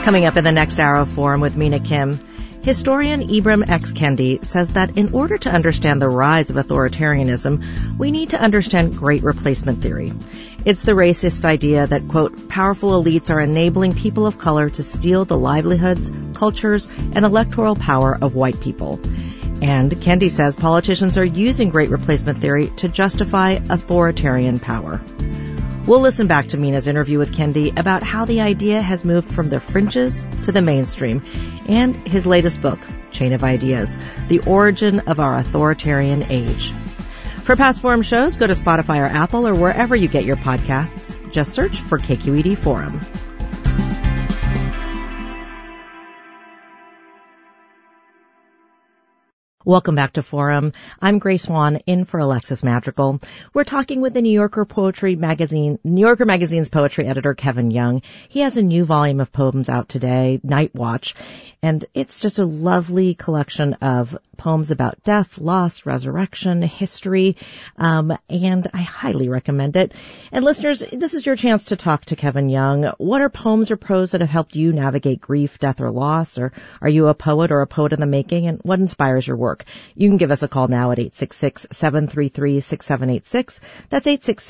Coming up in the next hour of Forum with Mina Kim, historian Ibram X. Kendi says that in order to understand the rise of authoritarianism, we need to understand Great Replacement theory. It's the racist idea that, quote, powerful elites are enabling people of color to steal the livelihoods, cultures, and electoral power of white people. And Kendi says politicians are using Great Replacement theory to justify authoritarian power. We'll listen back to Mina's interview with Kendi about how the idea has moved from the fringes to the mainstream, and his latest book, Chain of Ideas, The Origin of Our Authoritarian Age. For past Forum shows, go to Spotify or Apple or wherever you get your podcasts. Just search for KQED Forum. Welcome back to Forum. I'm Grace Swan, in for Alexis Madrigal. We're talking with the New Yorker Magazine's poetry editor, Kevin Young. He has a new volume of poems out today, Night Watch, and it's just a lovely collection of poems about death, loss, resurrection, history, and I highly recommend it. And listeners, this is your chance to talk to Kevin Young. What are poems or prose that have helped you navigate grief, death, or loss? Or are you a poet or a poet in the making? And what inspires your work? You can give us a call now at 866-733-6786. That's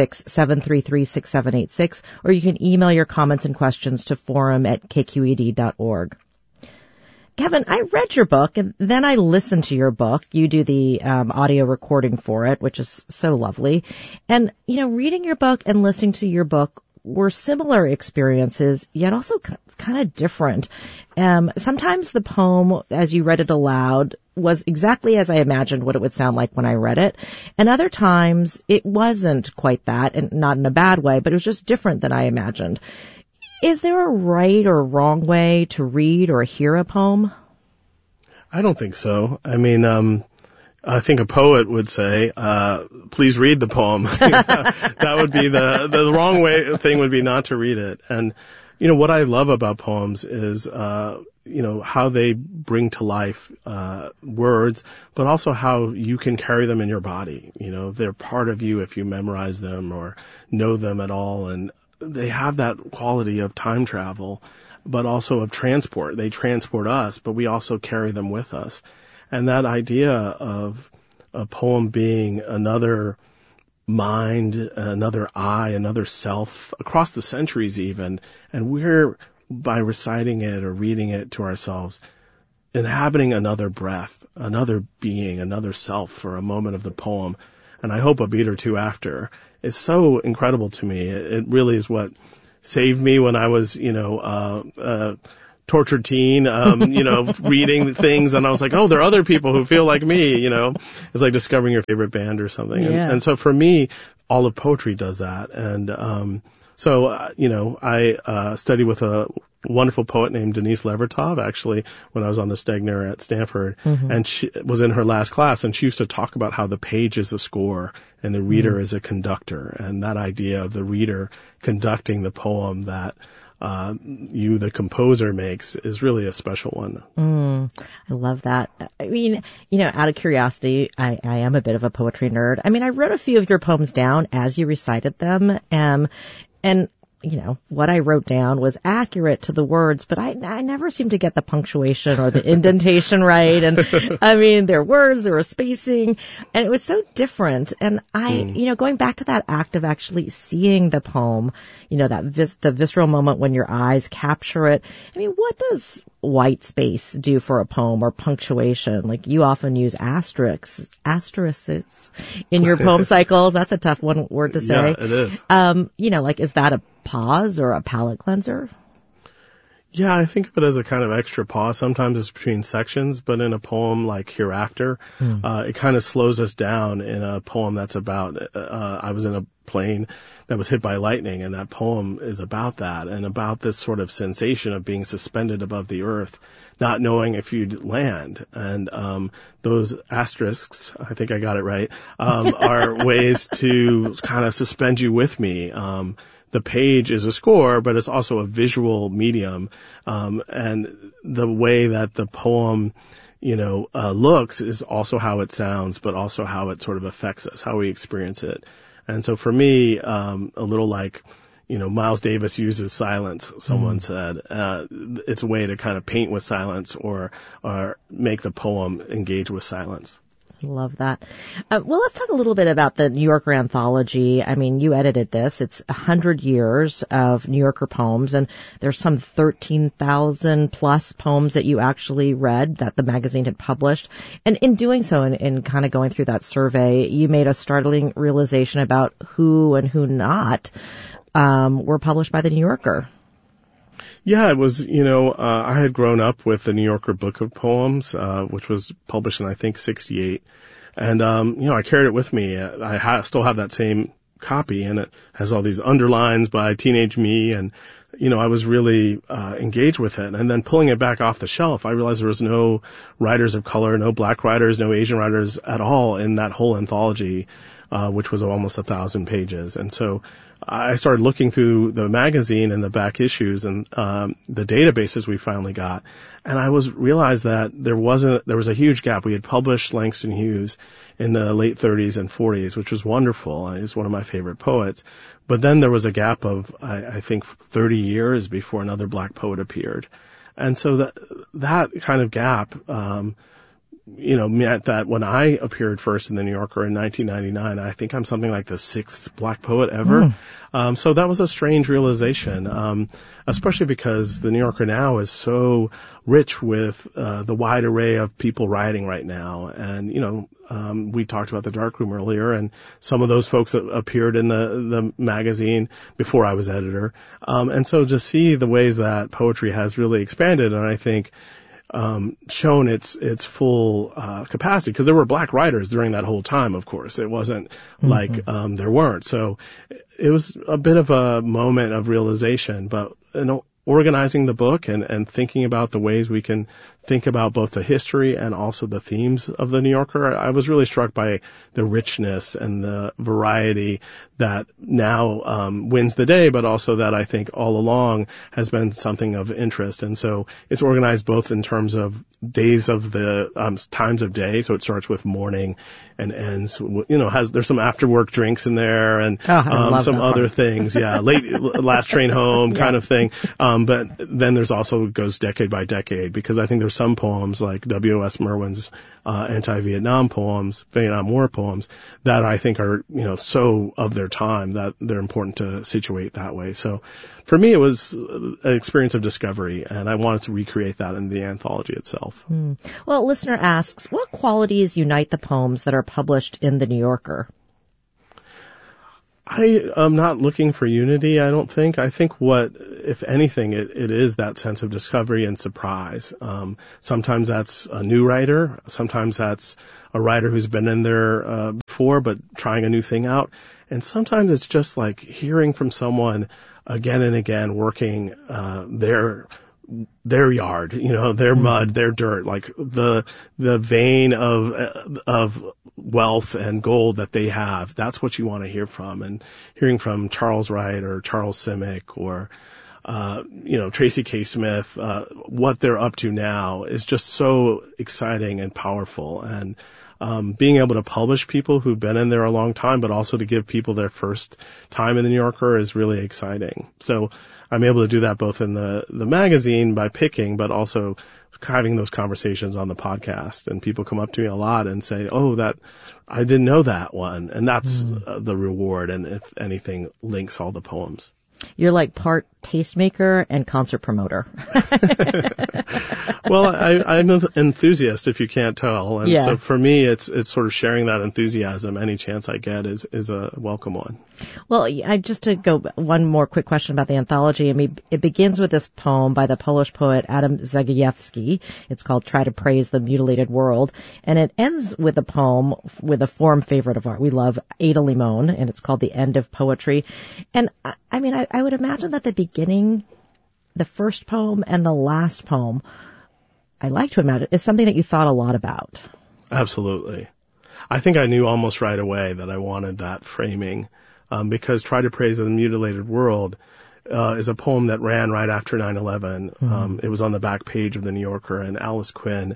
866-733-6786. Or you can email your comments and questions to forum@kqed.org. Kevin, I read your book and then I listened to your book. You do the audio recording for it, which is so lovely. And, reading your book and listening to your book were similar experiences, yet also kind of different. Sometimes the poem, as you read it aloud, was exactly as I imagined what it would sound like when I read it. And other times it wasn't quite that, and not in a bad way, but it was just different than I imagined. Is there a right or wrong way to read or hear a poem? I don't think so. I mean, I think a poet would say, please read the poem. That would be the wrong thing would be not to read it. And, what I love about poems is, how they bring to life, words, but also how you can carry them in your body. They're part of you if you memorize them or know them at all. And they have that quality of time travel, but also of transport. They transport us, but we also carry them with us. And that idea of a poem being another mind, another I, another self, across the centuries even, and we're, by reciting it or reading it to ourselves, inhabiting another breath, another being, another self for a moment of the poem, and I hope a beat or two after, is so incredible to me. It really is what saved me when I was, tortured teen, reading things, and I was like, oh, there are other people who feel like me, It's like discovering your favorite band or something. Yeah. And so for me, all of poetry does that. And I studied with a wonderful poet named Denise Levertov, actually, when I was on the Stegner at Stanford, and she was in her last class, and she used to talk about how the page is a score and the reader is a conductor, and that idea of the reader conducting the poem that you, the composer, makes is really a special one. I love that. I mean, out of curiosity, I am a bit of a poetry nerd. I mean, I wrote a few of your poems down as you recited them, and what I wrote down was accurate to the words, but I never seemed to get the punctuation or the indentation right. And I mean, there were words, there was spacing, and it was so different. And going back to that act of actually seeing the poem, the visceral moment when your eyes capture it. I mean, what does white space do for a poem, or punctuation? Like, you often use asterisks in your poem cycles. That's a tough word to say. Yeah, it is. Is that a pause or a palate cleanser? Yeah, I think of it as a kind of extra pause. Sometimes it's between sections, but in a poem like Hereafter, it kind of slows us down. In a poem that's about, I was in a plane that was hit by lightning, and that poem is about that, and about this sort of sensation of being suspended above the earth, not knowing if you'd land. And those asterisks, I think I got it right, are ways to kind of suspend you with me. The page is a score, but it's also a visual medium. And the way that the poem, looks is also how it sounds, but also how it sort of affects us, how we experience it. And so for me, a little like, Miles Davis uses silence, someone said. It's a way to kind of paint with silence or make the poem engage with silence. Love that. Well, let's talk a little bit about the New Yorker anthology. I mean, you edited this. It's 100 years of New Yorker poems, and there's some 13,000 plus poems that you actually read that the magazine had published. And in doing so, in kind of going through that survey, you made a startling realization about who and who not were published by the New Yorker. Yeah, it was, I had grown up with the New Yorker Book of Poems, which was published in, I think, 1968. And, I carried it with me. I still have that same copy, and it has all these underlines by teenage me. And, I was really engaged with it. And then pulling it back off the shelf, I realized there was no writers of color, no black writers, no Asian writers at all in that whole anthology, which was almost 1,000 pages. And so I started looking through the magazine and the back issues and the databases we finally got, and I realized that there was a huge gap. We had published Langston Hughes in the late 30s and 40s, which was wonderful. He's one of my favorite poets. But then there was a gap of, I think, 30 years before another black poet appeared. And so that kind of gap, meant that when I appeared first in the New Yorker in 1999, I think I'm something like the 6th black poet ever. So that was a strange realization, especially because the New Yorker now is so rich with the wide array of people writing right now. And, we talked about the darkroom earlier, and some of those folks appeared in the magazine before I was editor. And so to see the ways that poetry has really expanded, and I think shown its full capacity, because there were black writers during that whole time, of course. It wasn't like there weren't. So it was a bit of a moment of realization, but organizing the book and thinking about the ways we can think about both the history and also the themes of the New Yorker, I was really struck by the richness and the variety that now wins the day, but also that I think all along has been something of interest. And so it's organized both in terms of days of the times of day. So it starts with morning and ends, there's some after work drinks in there and some other things. Yeah, last train home kind of thing. But then there's also goes decade by decade, because I think there's some poems like W.S. Merwin's anti-Vietnam poems, Vietnam War poems, that I think are, so of their time that they're important to situate that way. So for me, it was an experience of discovery, and I wanted to recreate that in the anthology itself. Well, listener asks, what qualities unite the poems that are published in the New Yorker? I am not looking for unity, I don't think. I think if anything, it is that sense of discovery and surprise. Sometimes that's a new writer. Sometimes that's a writer who's been in there before, but trying a new thing out. And sometimes it's just like hearing from someone again and again, working their yard, their mud, their dirt, like the vein of wealth and gold that they have. That's what you want to hear from. And hearing from Charles Wright or Charles Simic or, Tracy K. Smith, what they're up to now is just so exciting and powerful. And being able to publish people who've been in there a long time, but also to give people their first time in the New Yorker is really exciting. So I'm able to do that both in the magazine by picking, but also having those conversations on the podcast. And people come up to me a lot and say, that I didn't know that one. And that's the reward. And if anything, links all the poems. You're like part tastemaker and concert promoter. Well, I'm an enthusiast, if you can't tell. And so for me, it's sort of sharing that enthusiasm. Any chance I get is a welcome one. Well, just to go one more quick question about the anthology. I mean, it begins with this poem by the Polish poet Adam Zagajewski. It's called Try to Praise the Mutilated World. And it ends with a poem with a forum favorite of ours. We love Ada Limon, and it's called The End of Poetry. And I mean, I would imagine that the beginning, the first poem and the last poem, I like to imagine, is something that you thought a lot about. Absolutely. I think I knew almost right away that I wanted that framing, because Try to Praise the Mutilated World is a poem that ran right after 9/11. It was on the back page of the New Yorker, and Alice Quinn,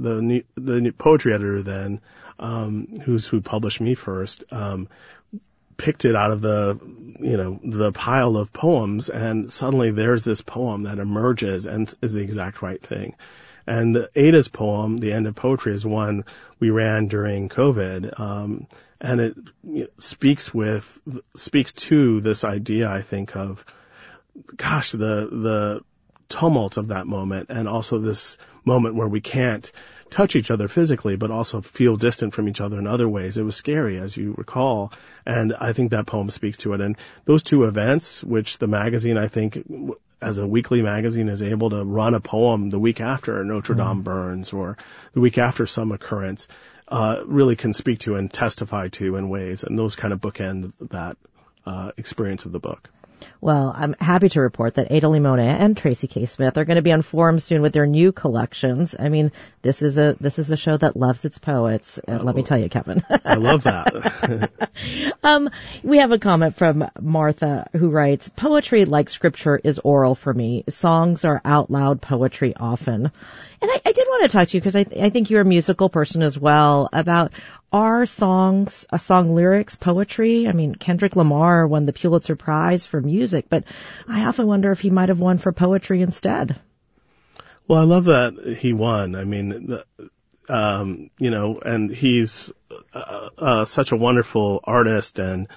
the poetry editor then, who published me first, picked it out of the pile of poems, and suddenly there's this poem that emerges and is the exact right thing. And Ada's poem, The End of Poetry, is one we ran during COVID, and it speaks to this idea, I think, of, gosh, the tumult of that moment, and also this moment where we can't touch each other physically, but also feel distant from each other in other ways. It was scary, as you recall, and I think that poem speaks to it. And those two events, which the magazine, I think, as a weekly magazine, is able to run a poem the week after Notre Dame burns or the week after some occurrence, really can speak to and testify to in ways, and those kind of bookend that experience of the book. Well, I'm happy to report that Ada Limona and Tracy K. Smith are going to be on Forum soon with their new collections. I mean, this is a show that loves its poets. Let me tell you, Kevin. I love that. We have a comment from Martha who writes, "Poetry, like scripture, is oral for me. Songs are out loud poetry often." And I did want to talk to you because I think you're a musical person as well, about are song lyrics poetry? I mean, Kendrick Lamar won the Pulitzer Prize for music, but I often wonder if he might have won for poetry instead. Well, I love that he won. I mean, and he's such a wonderful artist, and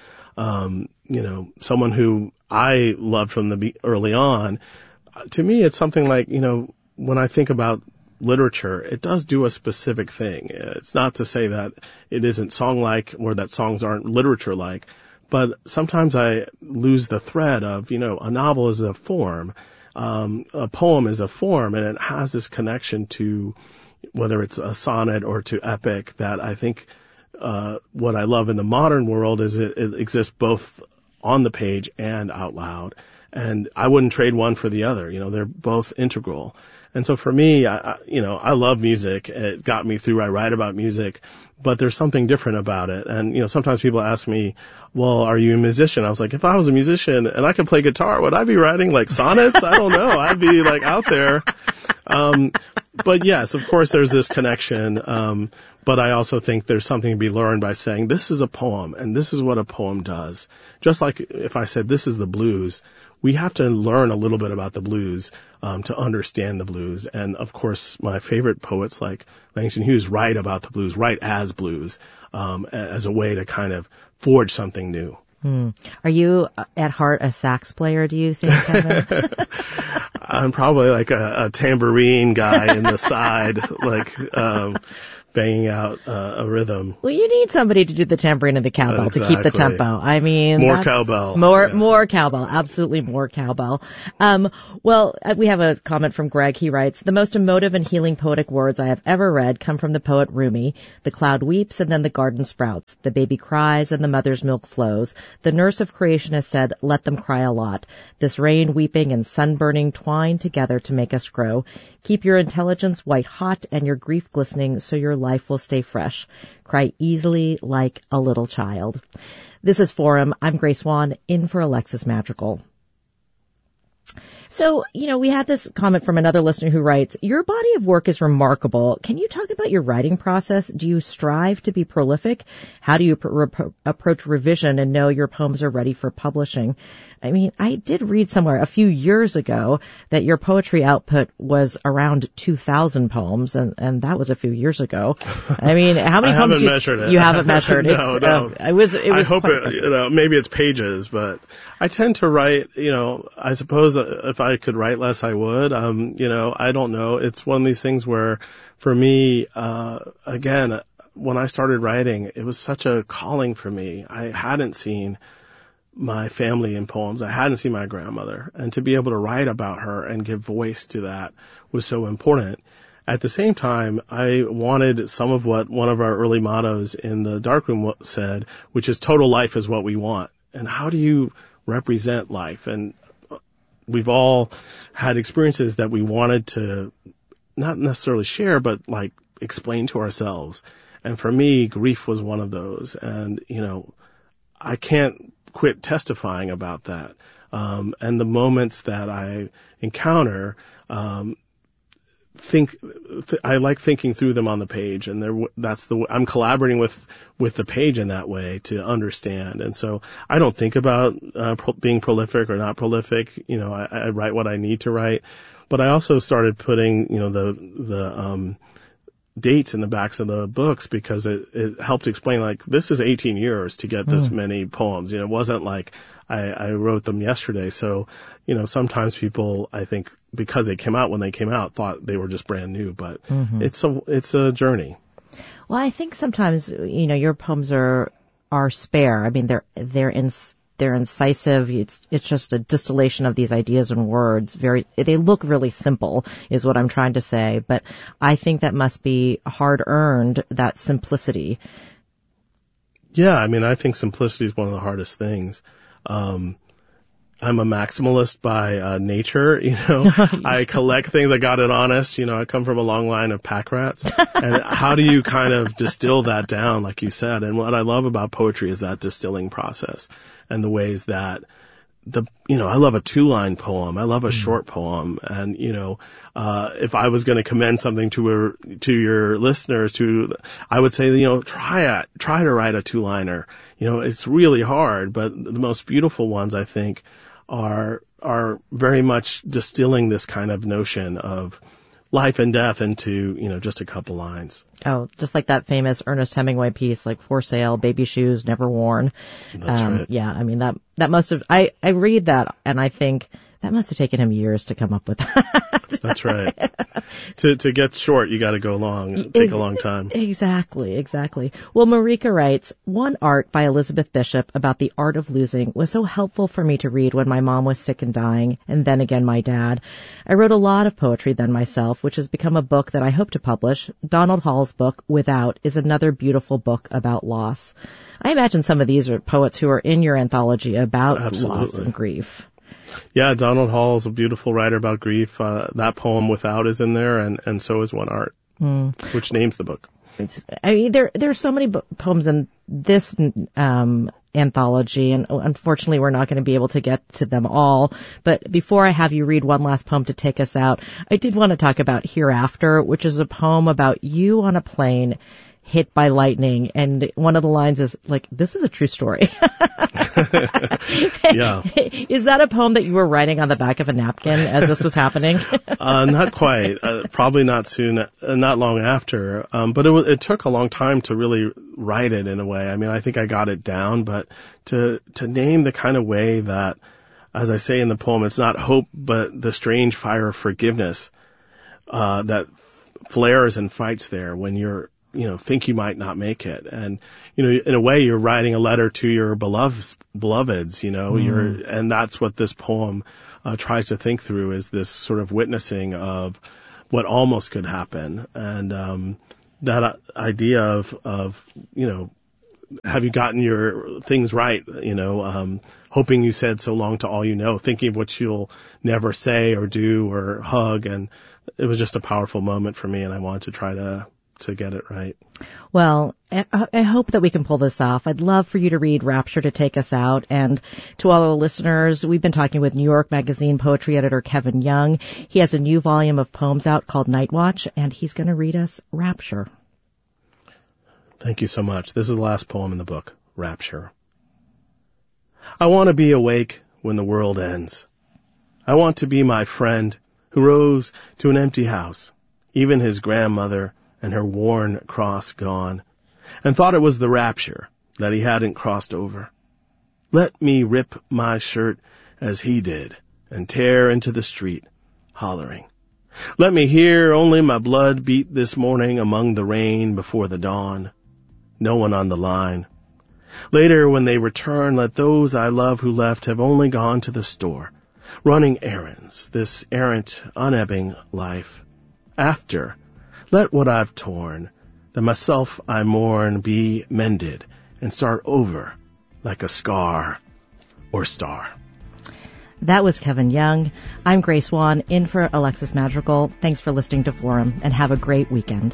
someone who I loved from the early on. To me, it's something like, when I think about literature, it does do a specific thing. It's not to say that it isn't song-like or that songs aren't literature-like, but sometimes I lose the thread of, a novel is a form, a poem is a form, and it has this connection to whether it's a sonnet or to epic that I think what I love in the modern world is it exists both on the page and out loud. And I wouldn't trade one for the other. They're both integral. And so for me, I love music. It got me through. I write about music, but there's something different about it. And, sometimes people ask me, well, are you a musician? I was like, if I was a musician and I could play guitar, would I be writing like sonnets? I don't know. I'd be like out there. But yes, of course there's this connection. But I also think there's something to be learned by saying this is a poem and this is what a poem does. Just like if I said this is the blues, we have to learn a little bit about the blues to understand the blues. And of course, my favorite poets like Langston Hughes write about the blues, write as blues, as a way to kind of forge something new. Are you at heart a sax player, do you think, Kevin? I'm probably like a tambourine guy in the side, like banging out a rhythm. Well, you need somebody to do the tambourine and the cowbell to keep the tempo. I mean, more cowbell. More cowbell. Absolutely more cowbell. Well, we have a comment from Greg. He writes, "The most emotive and healing poetic words I have ever read come from the poet Rumi. The cloud weeps and then the garden sprouts. The baby cries and the mother's milk flows. The nurse of creation has said, let them cry a lot. This rain, weeping, and sun burning twine together to make us grow. Keep your intelligence white hot and your grief glistening so your life will stay fresh. Cry easily like a little child." This is Forum. I'm Grace Wan, in for Alexis Madrigal. So, we had this comment from another listener who writes, "Your body of work is remarkable. Can you talk about your writing process? Do you strive to be prolific? How do you approach revision and know your poems are ready for publishing?" I mean, I did read somewhere a few years ago that your poetry output was around 2,000 poems, and that was a few years ago. I mean, how many poems? I haven't measured it. You haven't measured it. No. It was. I hope maybe it's pages, but I tend to write. I suppose if I could write less, I would. I don't know. It's one of these things where, for me, again, when I started writing, it was such a calling for me. I hadn't seen my family in poems. I hadn't seen my grandmother, and to be able to write about her and give voice to that was so important. At the same time, I wanted some of what one of our early mottos in the darkroom said, which is total life is what we want. And how do you represent life? And we've all had experiences that we wanted to not necessarily share, but like explain to ourselves. And for me, grief was one of those. And, I can't quit testifying about that. And the moments that I encounter, I like thinking through them on the page, and I'm collaborating with the page in that way to understand. And so I don't think about being prolific or not prolific. I write what I need to write, but I also started putting the dates in the backs of the books because it helped explain, like, this is 18 years to get this many poems. It wasn't like I wrote them yesterday. So, sometimes people, I think, because they came out when they came out, thought they were just brand new, but it's a journey. Well, I think sometimes, your poems are spare. I mean, they're incisive. It's just a distillation of these ideas and words. They look really simple, is what I'm trying to say. But I think that must be hard earned, that simplicity. Yeah, I mean, I think simplicity is one of the hardest things. I'm a maximalist by nature. I collect things. I got it honest. I come from a long line of pack rats. And how do you kind of distill that down, like you said? And what I love about poetry is that distilling process and the ways that I love a 2-line poem. I love a short poem. And, if I was going to commend something to your listeners, I would say, try to write a 2-liner. It's really hard, but the most beautiful ones, I think, are very much distilling this kind of notion of life and death into, just a couple lines. Oh, just like that famous Ernest Hemingway piece, like For Sale, Baby Shoes, Never Worn. That's right. Yeah, I mean, that must have, I read that and I think that must have taken him years to come up with that. That's right. To get short, you got to go long. Take a long time. Exactly. Well, Marika writes, One Art by Elizabeth Bishop about the art of losing was so helpful for me to read when my mom was sick and dying, and then again my dad. I wrote a lot of poetry then myself, which has become a book that I hope to publish. Donald Hall's book, Without, is another beautiful book about loss. I imagine some of these are poets who are in your anthology about loss and grief. Yeah, Donald Hall is a beautiful writer about grief. That poem Without is in there, and so is One Art, which names the book. There's so many poems in this anthology, and unfortunately we're not going to be able to get to them all. But before I have you read one last poem to take us out, I did want to talk about Hereafter, which is a poem about you on a plane hit by lightning, and one of the lines is like, this is a true story. Yeah. Is that a poem that you were writing on the back of a napkin as this was happening? Not quite. Probably not soon, not long after. But it took a long time to really write it in a way. I mean, I think I got it down, but to name the kind of way that, as I say in the poem, it's not hope, but the strange fire of forgiveness, that flares and fights there when you're, think you might not make it. And, in a way, you're writing a letter to your beloveds, and that's what this poem tries to think through, is this sort of witnessing of what almost could happen. And, that idea of, have you gotten your things right? Hoping you said so long to all you know, thinking of what you'll never say or do or hug. And it was just a powerful moment for me, and I wanted to try to get it right. Well, I hope that we can pull this off. I'd love for you to read Rapture to take us out. And to all our listeners, we've been talking with New York Magazine poetry editor Kevin Young. He has a new volume of poems out called Night Watch, and he's going to read us Rapture. Thank you so much. This is the last poem in the book, Rapture. I want to be awake when the world ends. I want to be my friend who rose to an empty house, even his grandmother and her worn cross gone, and thought it was the rapture that he hadn't crossed over. Let me rip my shirt as he did and tear into the street, hollering. Let me hear only my blood beat this morning among the rain before the dawn. No one on the line. Later, when they return, let those I love who left have only gone to the store, running errands, this errant, unebbing life. After, let what I've torn, the myself I mourn, be mended and start over like a scar or star. That was Kevin Young. I'm Grace Wan, in for Alexis Madrigal. Thanks for listening to Forum, and have a great weekend.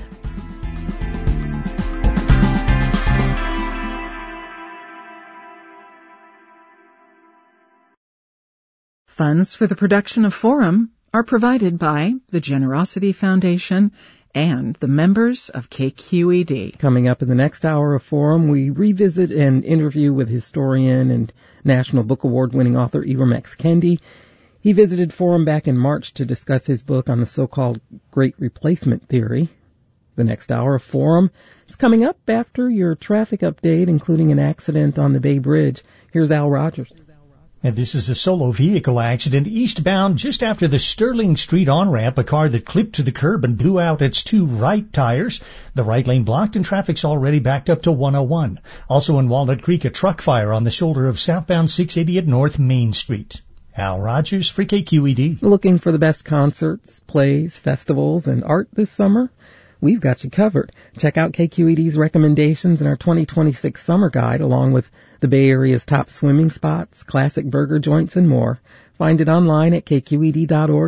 Funds for the production of Forum are provided by the Generosity Foundation and the members of KQED. Coming up in the next hour of Forum, we revisit an interview with historian and National Book Award-winning author Ibram X. Kendi. He visited Forum back in March to discuss his book on the so-called Great Replacement Theory. The next hour of Forum is coming up after your traffic update, including an accident on the Bay Bridge. Here's Al Rogers. And this is a solo vehicle accident eastbound just after the Sterling Street on-ramp, a car that clipped to the curb and blew out its two right tires. The right lane blocked and traffic's already backed up to 101. Also in Walnut Creek, a truck fire on the shoulder of southbound 680 at North Main Street. Al Rogers for KQED. Looking for the best concerts, plays, festivals, and art this summer? We've got you covered. Check out KQED's recommendations in our 2026 summer guide, along with the Bay Area's top swimming spots, classic burger joints, and more. Find it online at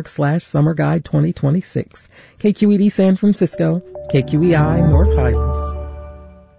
kqed.org/summerguide2026. KQED San Francisco, KQEI North Highlands.